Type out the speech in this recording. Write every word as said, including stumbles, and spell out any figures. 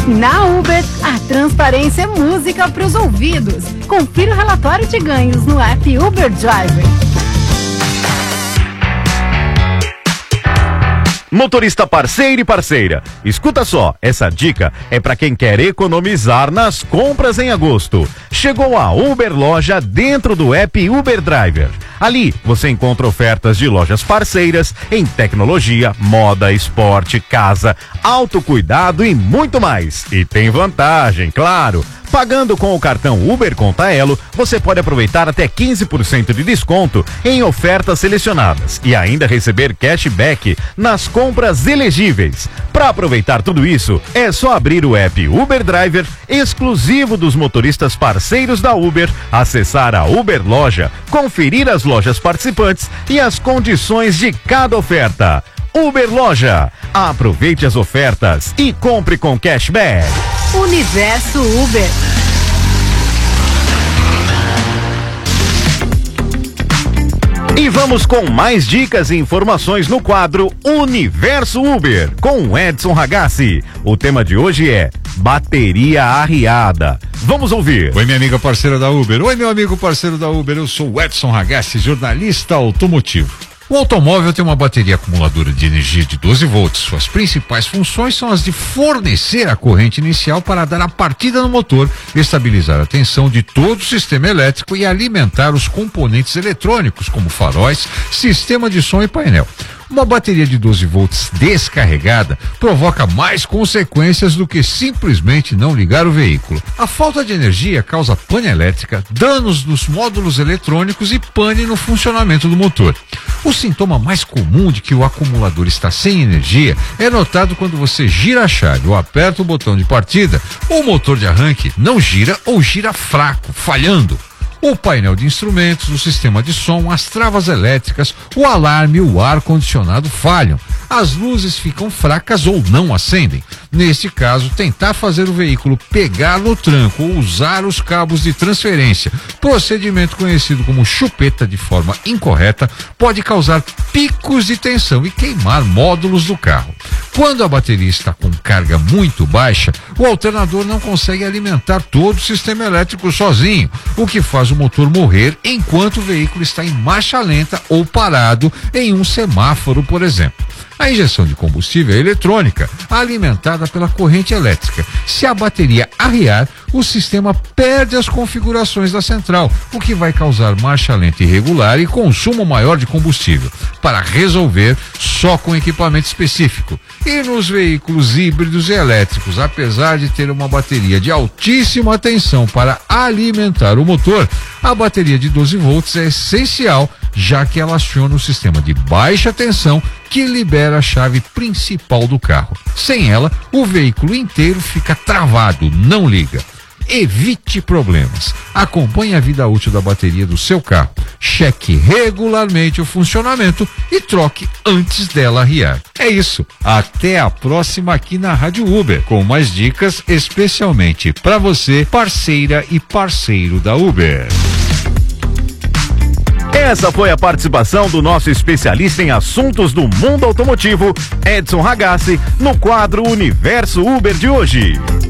Na Uber, a transparência é música para os ouvidos. Confira o relatório de ganhos no app Uber Driver. Motorista parceiro e parceira, escuta só, essa dica é para quem quer economizar nas compras em agosto. Chegou a Uber Loja dentro do app Uber Driver. Ali você encontra ofertas de lojas parceiras em tecnologia, moda, esporte, casa, autocuidado e muito mais. E tem vantagem, claro. Pagando com o cartão Uber Conta Elo, você pode aproveitar até quinze por cento de desconto em ofertas selecionadas e ainda receber cashback nas compras elegíveis. Para aproveitar tudo isso, é só abrir o app Uber Driver, exclusivo dos motoristas parceiros da Uber, acessar a Uber Loja, conferir as lojas participantes e as condições de cada oferta. Uber Loja, aproveite as ofertas e compre com cashback. Universo Uber. E vamos com mais dicas e informações no quadro Universo Uber, com Edson Ragazzi. O tema de hoje é bateria arriada. Vamos ouvir. Oi, minha amiga parceira da Uber. Oi, meu amigo parceiro da Uber. Eu sou o Edson Ragazzi, jornalista automotivo. O automóvel tem uma bateria acumuladora de energia de doze volts. Suas principais funções são as de fornecer a corrente inicial para dar a partida no motor, estabilizar a tensão de todo o sistema elétrico e alimentar os componentes eletrônicos, como faróis, sistema de som e painel. Uma bateria de doze volts descarregada provoca mais consequências do que simplesmente não ligar o veículo. A falta de energia causa pane elétrica, danos nos módulos eletrônicos e pane no funcionamento do motor. O sintoma mais comum de que o acumulador está sem energia é notado quando você gira a chave ou aperta o botão de partida, o motor de arranque não gira ou gira fraco, falhando. O painel de instrumentos, o sistema de som, as travas elétricas, o alarme e o ar-condicionado falham. As luzes ficam fracas ou não acendem. Neste caso, tentar fazer o veículo pegar no tranco ou usar os cabos de transferência, procedimento conhecido como chupeta de forma incorreta, pode causar picos de tensão e queimar módulos do carro. Quando a bateria está com carga muito baixa, o alternador não consegue alimentar todo o sistema elétrico sozinho, o que faz o motor morrer enquanto o veículo está em marcha lenta ou parado em um semáforo, por exemplo. A injeção de combustível é eletrônica, alimentada pela corrente elétrica. Se a bateria arriar, o sistema perde as configurações da central, o que vai causar marcha lenta irregular e consumo maior de combustível. Para resolver, só com equipamento específico. E nos veículos híbridos e elétricos, apesar de ter uma bateria de altíssima tensão para alimentar o motor, a bateria de doze volts é essencial, já que ela aciona o sistema de baixa tensão que libera a chave principal do carro. Sem ela, o veículo inteiro fica travado, não liga. Evite problemas. Acompanhe a vida útil da bateria do seu carro. Cheque regularmente o funcionamento e troque antes dela arriar. É isso. Até a próxima aqui na Rádio Uber, com mais dicas especialmente para você, parceira e parceiro da Uber. Essa foi a participação do nosso especialista em assuntos do mundo automotivo, Edson Ragazzi, no quadro Universo Uber de hoje.